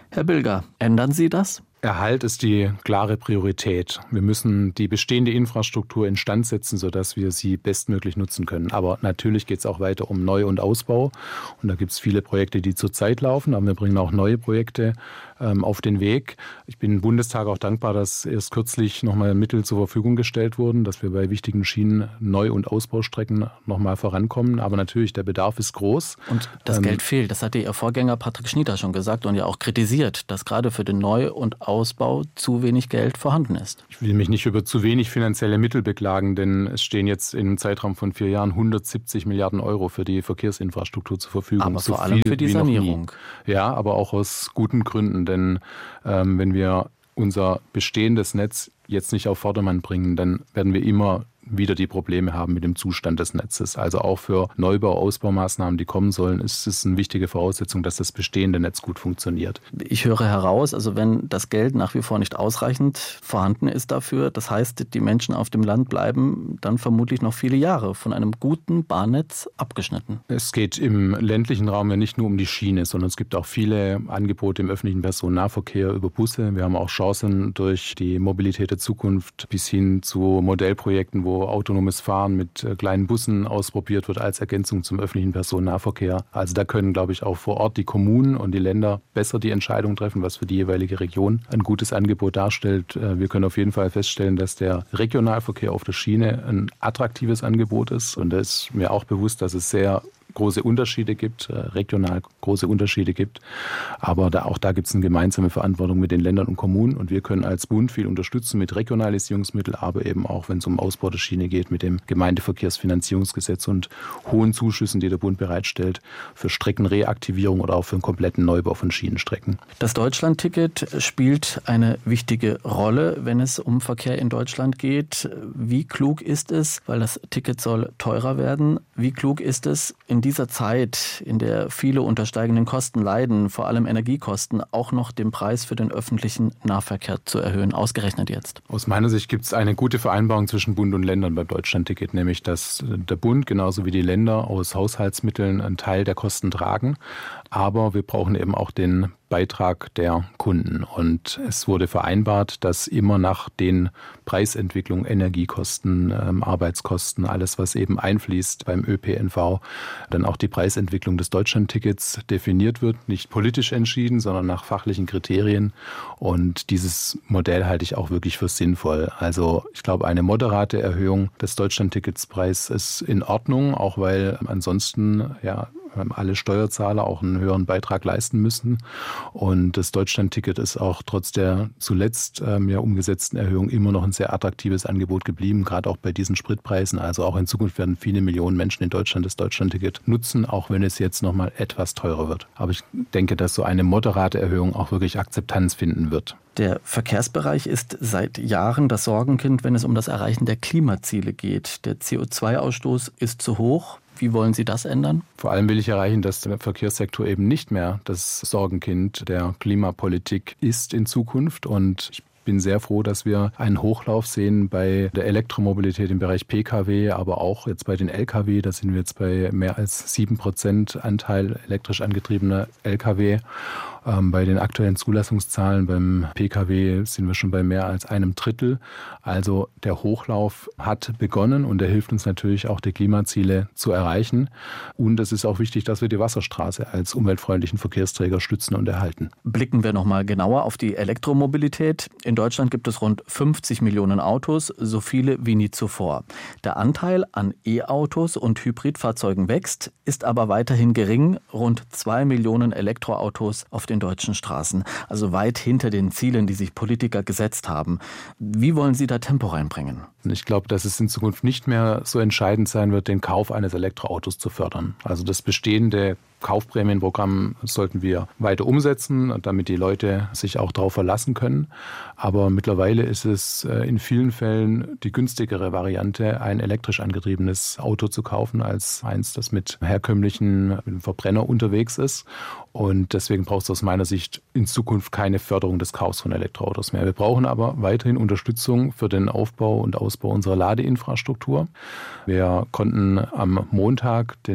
Herr Bilger, ändern Sie das? Erhalt ist die klare Priorität. Wir müssen die bestehende Infrastruktur instand setzen, sodass wir sie bestmöglich nutzen können. Aber natürlich geht es auch weiter um Neu- und Ausbau. Und da gibt es viele Projekte, die zurzeit laufen, aber wir bringen auch neue Projekte ähm, auf den Weg. Ich bin im Bundestag auch dankbar, dass erst kürzlich nochmal Mittel zur Verfügung gestellt wurden, dass wir bei wichtigen Schienen Neu- und Ausbaustrecken nochmal vorankommen. Aber natürlich, der Bedarf ist groß. Und das ähm, Geld fehlt. Das hatte Ihr Vorgänger Patrick Schnyder schon gesagt und ja auch kritisiert, dass gerade für den Neu- und Ausbau zu wenig Geld vorhanden ist. Ich will mich nicht über zu wenig finanzielle Mittel beklagen, denn es stehen jetzt in einem Zeitraum von vier Jahren hundertsiebzig Milliarden Euro für die Verkehrsinfrastruktur zur Verfügung. Aber so vor allem für die Sanierung. Ja, aber auch aus guten Gründen, denn ähm, wenn wir unser bestehendes Netz jetzt nicht auf Vordermann bringen, dann werden wir immer wieder die Probleme haben mit dem Zustand des Netzes. Also auch für Neubau-, Ausbaumaßnahmen, die kommen sollen, ist es eine wichtige Voraussetzung, dass das bestehende Netz gut funktioniert. Ich höre heraus, also wenn das Geld nach wie vor nicht ausreichend vorhanden ist dafür, das heißt, die Menschen auf dem Land bleiben dann vermutlich noch viele Jahre von einem guten Bahnnetz abgeschnitten. Es geht im ländlichen Raum ja nicht nur um die Schiene, sondern es gibt auch viele Angebote im öffentlichen Personennahverkehr über Busse. Wir haben auch Chancen durch die Mobilität der Zukunft bis hin zu Modellprojekten, wo autonomes Fahren mit kleinen Bussen ausprobiert wird als Ergänzung zum öffentlichen Personennahverkehr. Also da können, glaube ich, auch vor Ort die Kommunen und die Länder besser die Entscheidung treffen, was für die jeweilige Region ein gutes Angebot darstellt. Wir können auf jeden Fall feststellen, dass der Regionalverkehr auf der Schiene ein attraktives Angebot ist. Und da ist mir auch bewusst, dass es sehr große Unterschiede gibt, regional große Unterschiede gibt. Aber da, auch da gibt es eine gemeinsame Verantwortung mit den Ländern und Kommunen. Und wir können als Bund viel unterstützen mit Regionalisierungsmitteln, aber eben auch, wenn es um Ausbau der Schiene geht, mit dem Gemeindeverkehrsfinanzierungsgesetz und hohen Zuschüssen, die der Bund bereitstellt für Streckenreaktivierung oder auch für einen kompletten Neubau von Schienenstrecken. Das Deutschlandticket spielt eine wichtige Rolle, wenn es um Verkehr in Deutschland geht. Wie klug ist es, weil das Ticket soll teurer werden, wie klug ist es, in dieser Zeit, in der viele unter steigenden Kosten leiden, vor allem Energiekosten, auch noch den Preis für den öffentlichen Nahverkehr zu erhöhen, ausgerechnet jetzt? Aus meiner Sicht gibt es eine gute Vereinbarung zwischen Bund und Ländern beim Deutschlandticket, nämlich dass der Bund genauso wie die Länder aus Haushaltsmitteln einen Teil der Kosten tragen. Aber wir brauchen eben auch den Beitrag der Kunden. Und es wurde vereinbart, dass immer nach den Preisentwicklungen, Energiekosten, ähm, Arbeitskosten, alles, was eben einfließt beim Ö P N V, dann auch die Preisentwicklung des Deutschlandtickets definiert wird. Nicht politisch entschieden, sondern nach fachlichen Kriterien. Und dieses Modell halte ich auch wirklich für sinnvoll. Also ich glaube, eine moderate Erhöhung des Deutschlandticketspreis ist in Ordnung, auch weil ansonsten ja alle Steuerzahler auch einen höheren Beitrag leisten müssen. Und das Deutschlandticket ist auch trotz der zuletzt ähm, ja umgesetzten Erhöhung immer noch ein sehr attraktives Angebot geblieben, gerade auch bei diesen Spritpreisen. Also auch in Zukunft werden viele Millionen Menschen in Deutschland das Deutschlandticket nutzen, auch wenn es jetzt nochmal etwas teurer wird. Aber ich denke, dass so eine moderate Erhöhung auch wirklich Akzeptanz finden wird. Der Verkehrsbereich ist seit Jahren das Sorgenkind, wenn es um das Erreichen der Klimaziele geht. Der C O zwei Ausstoß ist zu hoch. Wie wollen Sie das ändern? Vor allem will ich erreichen, dass der Verkehrssektor eben nicht mehr das Sorgenkind der Klimapolitik ist in Zukunft. Und ich bin sehr froh, dass wir einen Hochlauf sehen bei der Elektromobilität im Bereich P K W, aber auch jetzt bei den L K W. Da sind wir jetzt bei mehr als sieben Prozent Anteil elektrisch angetriebener L K W. Ähm, bei den aktuellen Zulassungszahlen beim P K W sind wir schon bei mehr als einem Drittel. Also der Hochlauf hat begonnen und er hilft uns natürlich auch, die Klimaziele zu erreichen. Und es ist auch wichtig, dass wir die Wasserstraße als umweltfreundlichen Verkehrsträger stützen und erhalten. Blicken wir noch mal genauer auf die Elektromobilität. In Deutschland gibt es rund fünfzig Millionen Autos, so viele wie nie zuvor. Der Anteil an E-Autos und Hybridfahrzeugen wächst, ist aber weiterhin gering. Rund zwei Millionen Elektroautos auf den deutschen Straßen. Also weit hinter den Zielen, die sich Politiker gesetzt haben. Wie wollen Sie da Tempo reinbringen? Ich glaube, dass es in Zukunft nicht mehr so entscheidend sein wird, den Kauf eines Elektroautos zu fördern. Also das bestehende Kaufprämienprogramm sollten wir weiter umsetzen, damit die Leute sich auch darauf verlassen können. Aber mittlerweile ist es in vielen Fällen die günstigere Variante, ein elektrisch angetriebenes Auto zu kaufen, als eins, das mit herkömmlichen Verbrenner unterwegs ist. Und deswegen braucht es aus meiner Sicht in Zukunft keine Förderung des Kaufs von Elektroautos mehr. Wir brauchen aber weiterhin Unterstützung für den Aufbau und Ausbau unserer Ladeinfrastruktur. Wir konnten am Montag den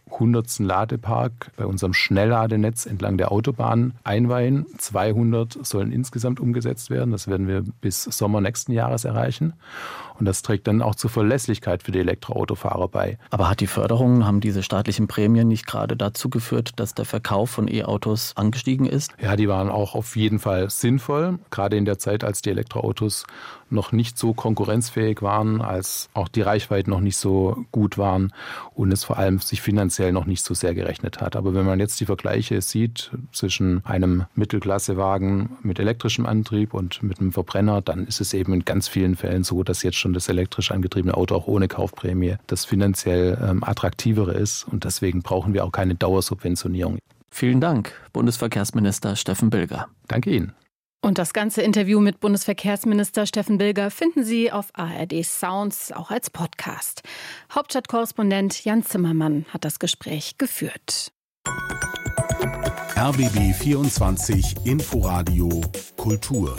hundertsten Ladepark bei unserem Schnellladenetz entlang der Autobahn einweihen. zweihundert sollen insgesamt umgesetzt werden. Das werden wir bis Sommer nächsten Jahres erreichen. Und das trägt dann auch zur Verlässlichkeit für die Elektroautofahrer bei. Aber hat die Förderung, haben diese staatlichen Prämien nicht gerade dazu geführt, dass der Verkauf von E-Autos angestiegen ist? Ja, die waren auch auf jeden Fall sinnvoll. Gerade in der Zeit, als die Elektroautos noch nicht so konkurrenzfähig waren, als auch die Reichweiten noch nicht so gut waren und es vor allem sich finanziell noch nicht so sehr gerechnet hat. Aber wenn man jetzt die Vergleiche sieht zwischen einem Mittelklassewagen mit elektrischem Antrieb und mit einem Verbrenner, dann ist es eben in ganz vielen Fällen so, dass jetzt schon das elektrisch angetriebene Auto auch ohne Kaufprämie das finanziell ähm, attraktivere ist. Und deswegen brauchen wir auch keine Dauersubventionierung. Vielen Dank, Bundesverkehrsminister Steffen Bilger. Danke Ihnen. Und das ganze Interview mit Bundesverkehrsminister Steffen Bilger finden Sie auf A R D Sounds, auch als Podcast. Hauptstadtkorrespondent Jan Zimmermann hat das Gespräch geführt. R B B vierundzwanzig Inforadio Kultur.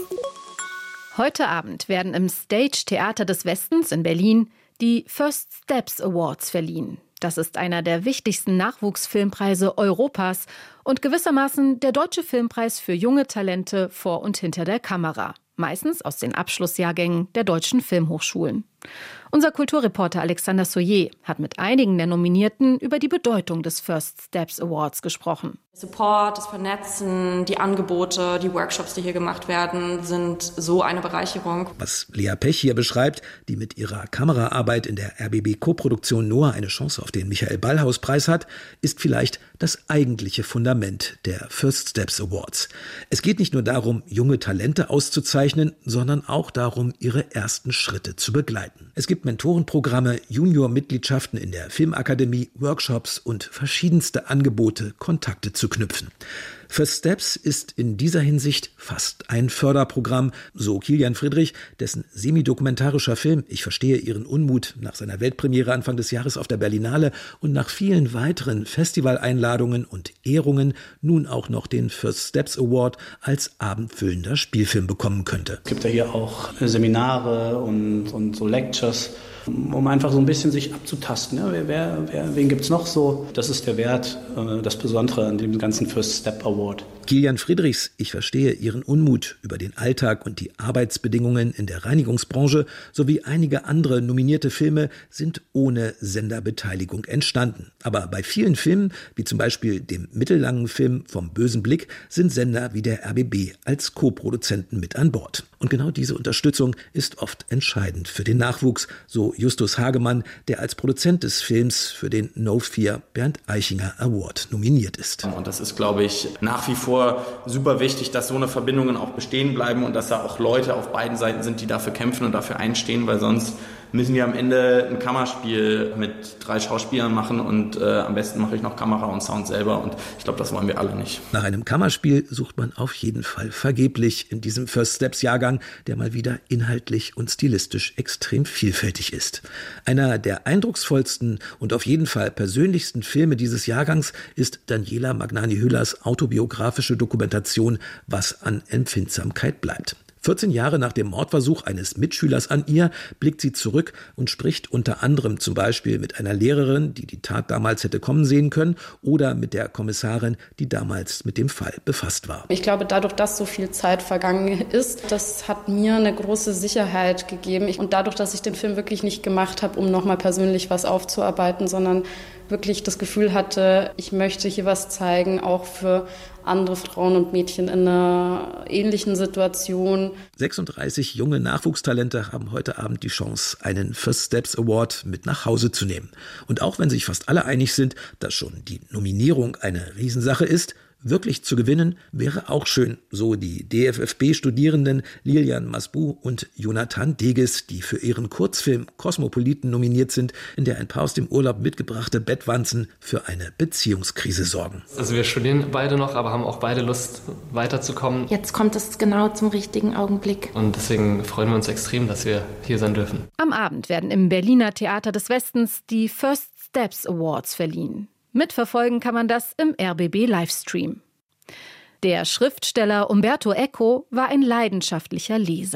Heute Abend werden im Stage Theater des Westens in Berlin die First Steps Awards verliehen. Das ist einer der wichtigsten Nachwuchsfilmpreise Europas und gewissermaßen der deutsche Filmpreis für junge Talente vor und hinter der Kamera. Meistens aus den Abschlussjahrgängen der deutschen Filmhochschulen. Unser Kulturreporter Alexander Soyer hat mit einigen der Nominierten über die Bedeutung des First Steps Awards gesprochen. Support, das Vernetzen, die Angebote, die Workshops, die hier gemacht werden, sind so eine Bereicherung. Was Lea Pech hier beschreibt, die mit ihrer Kameraarbeit in der R B B-Koproduktion Noah eine Chance auf den Michael-Ballhaus-Preis hat, ist vielleicht das eigentliche Fundament der First Steps Awards. Es geht nicht nur darum, junge Talente auszuzeichnen, sondern auch darum, ihre ersten Schritte zu begleiten. Es gibt Mentorenprogramme, Junior-Mitgliedschaften in der Filmakademie, Workshops und verschiedenste Angebote, Kontakte zu knüpfen. First Steps ist in dieser Hinsicht fast ein Förderprogramm, so Kilian Friedrich, dessen semi-dokumentarischer Film Ich verstehe Ihren Unmut nach seiner Weltpremiere Anfang des Jahres auf der Berlinale und nach vielen weiteren Festivaleinladungen und Ehrungen nun auch noch den First Steps Award als abendfüllender Spielfilm bekommen könnte. Es gibt ja hier auch Seminare und, und so Lectures, um einfach so ein bisschen sich abzutasten. Ja, wer, wer, wer, wen gibt es noch so? Das ist der Wert, äh, das Besondere an dem ganzen First Step Award. Kilian Friedrichs Ich verstehe Ihren Unmut über den Alltag und die Arbeitsbedingungen in der Reinigungsbranche sowie einige andere nominierte Filme sind ohne Senderbeteiligung entstanden. Aber bei vielen Filmen, wie zum Beispiel dem mittellangen Film Vom bösen Blick, sind Sender wie der R B B als Co-Produzenten mit an Bord. Und genau diese Unterstützung ist oft entscheidend für den Nachwuchs, so Justus Hagemann, der als Produzent des Films für den No Fear Bernd Eichinger Award nominiert ist. Und das ist, glaube ich, nach wie vor super wichtig, dass so eine Verbindungen auch bestehen bleiben und dass da auch Leute auf beiden Seiten sind, die dafür kämpfen und dafür einstehen, weil sonst müssen wir am Ende ein Kammerspiel mit drei Schauspielern machen und äh, am besten mache ich noch Kamera und Sound selber und ich glaube, das wollen wir alle nicht. Nach einem Kammerspiel sucht man auf jeden Fall vergeblich in diesem First Steps Jahrgang, der mal wieder inhaltlich und stilistisch extrem vielfältig ist. Einer der eindrucksvollsten und auf jeden Fall persönlichsten Filme dieses Jahrgangs ist Daniela Magnani-Hüllers autobiografische Dokumentation Was an Empfindsamkeit bleibt. vierzehn Jahre nach dem Mordversuch eines Mitschülers an ihr blickt sie zurück und spricht unter anderem zum Beispiel mit einer Lehrerin, die die Tat damals hätte kommen sehen können, oder mit der Kommissarin, die damals mit dem Fall befasst war. Ich glaube, dadurch, dass so viel Zeit vergangen ist, das hat mir eine große Sicherheit gegeben. Und dadurch, dass ich den Film wirklich nicht gemacht habe, um nochmal persönlich was aufzuarbeiten, sondern wirklich das Gefühl hatte, ich möchte hier was zeigen, auch für andere Frauen und Mädchen in einer ähnlichen Situation. sechsunddreißig junge Nachwuchstalente haben heute Abend die Chance, einen First Steps Award mit nach Hause zu nehmen. Und auch wenn sich fast alle einig sind, dass schon die Nominierung eine Riesensache ist, wirklich zu gewinnen wäre auch schön, so die D F F B-Studierenden Lilian Masbu und Jonathan Deges, die für ihren Kurzfilm Kosmopoliten nominiert sind, in der ein paar aus dem Urlaub mitgebrachte Bettwanzen für eine Beziehungskrise sorgen. Also wir studieren beide noch, aber haben auch beide Lust, weiterzukommen. Jetzt kommt es genau zum richtigen Augenblick. Und deswegen freuen wir uns extrem, dass wir hier sein dürfen. Am Abend werden im Berliner Theater des Westens die First Steps Awards verliehen. Mitverfolgen kann man das im R B B-Livestream. Der Schriftsteller Umberto Eco war ein leidenschaftlicher Leser.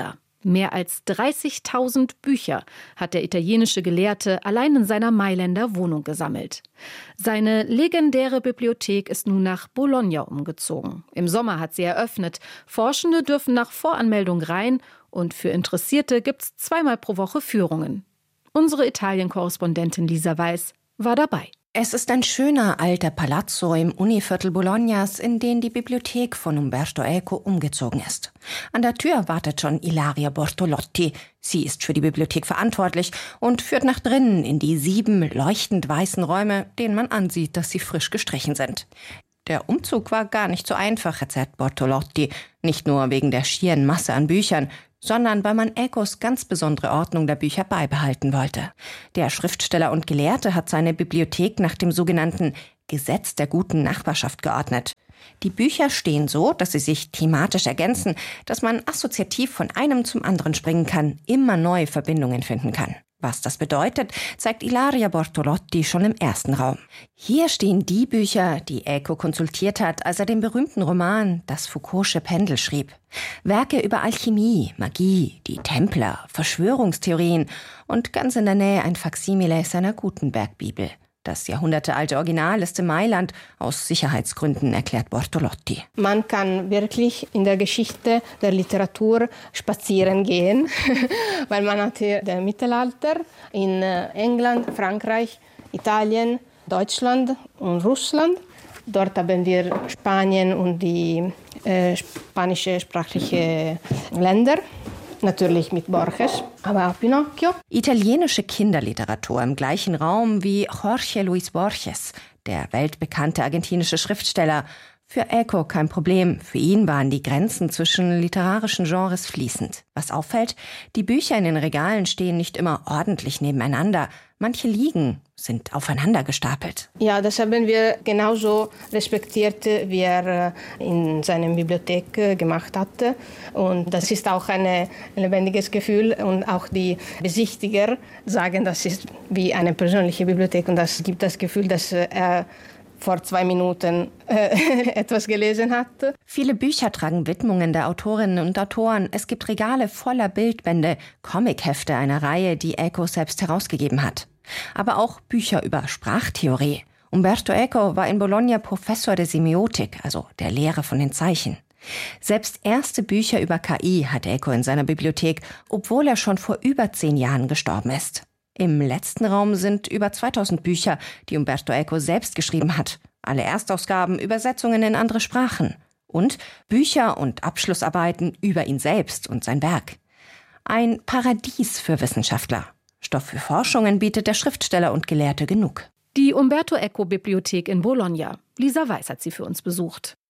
Mehr als dreißigtausend Bücher hat der italienische Gelehrte allein in seiner Mailänder Wohnung gesammelt. Seine legendäre Bibliothek ist nun nach Bologna umgezogen. Im Sommer hat sie eröffnet. Forschende dürfen nach Voranmeldung rein und für Interessierte gibt's zweimal pro Woche Führungen. Unsere Italien-Korrespondentin Lisa Weiß war dabei. Es ist ein schöner alter Palazzo im Univiertel Bolognas, in den die Bibliothek von Umberto Eco umgezogen ist. An der Tür wartet schon Ilaria Bortolotti. Sie ist für die Bibliothek verantwortlich und führt nach drinnen in die sieben leuchtend weißen Räume, denen man ansieht, dass sie frisch gestrichen sind. Der Umzug war gar nicht so einfach, erzählt Bortolotti. Nicht nur wegen der schieren Masse an Büchern, sondern weil man Ecos ganz besondere Ordnung der Bücher beibehalten wollte. Der Schriftsteller und Gelehrte hat seine Bibliothek nach dem sogenannten Gesetz der guten Nachbarschaft geordnet. Die Bücher stehen so, dass sie sich thematisch ergänzen, dass man assoziativ von einem zum anderen springen kann, immer neue Verbindungen finden kann. Was das bedeutet, zeigt Ilaria Bortolotti schon im ersten Raum. Hier stehen die Bücher, die Eco konsultiert hat, als er den berühmten Roman Das Foucault'sche Pendel schrieb. Werke über Alchemie, Magie, die Templer, Verschwörungstheorien und ganz in der Nähe ein Faksimile seiner Gutenberg-Bibel. Das jahrhundertealte Original ist in Mailand, aus Sicherheitsgründen, erklärt Bortolotti. Man kann wirklich in der Geschichte der Literatur spazieren gehen, weil man hat hier das Mittelalter in England, Frankreich, Italien, Deutschland und Russland. Dort haben wir Spanien und die äh, spanische sprachliche Länder. Natürlich mit Borges, aber auch Pinocchio. Italienische Kinderliteratur im gleichen Raum wie Jorge Luis Borges, der weltbekannte argentinische Schriftsteller. Für Eco kein Problem. Für ihn waren die Grenzen zwischen literarischen Genres fließend. Was auffällt, die Bücher in den Regalen stehen nicht immer ordentlich nebeneinander. Manche liegen, sind aufeinander gestapelt. Ja, das haben wir genauso respektiert, wie er in seiner Bibliothek gemacht hatte. Und das ist auch ein lebendiges Gefühl. Und auch die Besichtiger sagen, das ist wie eine persönliche Bibliothek. Und das gibt das Gefühl, dass er vor zwei Minuten äh, etwas gelesen hat. Viele Bücher tragen Widmungen der Autorinnen und Autoren. Es gibt Regale voller Bildbände, Comichefte einer Reihe, die Eco selbst herausgegeben hat. Aber auch Bücher über Sprachtheorie. Umberto Eco war in Bologna Professor der Semiotik, also der Lehre von den Zeichen. Selbst erste Bücher über K I hat Eco in seiner Bibliothek, obwohl er schon vor über zehn Jahren gestorben ist. Im letzten Raum sind über zweitausend Bücher, die Umberto Eco selbst geschrieben hat. Alle Erstausgaben, Übersetzungen in andere Sprachen. Und Bücher und Abschlussarbeiten über ihn selbst und sein Werk. Ein Paradies für Wissenschaftler. Stoff für Forschungen bietet der Schriftsteller und Gelehrte genug. Die Umberto Eco Bibliothek in Bologna. Lisa Weiß hat sie für uns besucht.